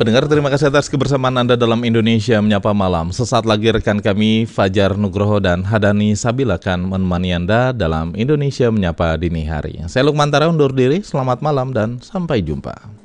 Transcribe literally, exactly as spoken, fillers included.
Pendengar, terima kasih atas kebersamaan Anda dalam Indonesia Menyapa Malam. Sesaat lagi rekan kami Fajar Nugroho dan Hadani Sabil akan menemani Anda dalam Indonesia Menyapa Dini Hari. Saya Lukman Tara undur diri, selamat malam dan sampai jumpa.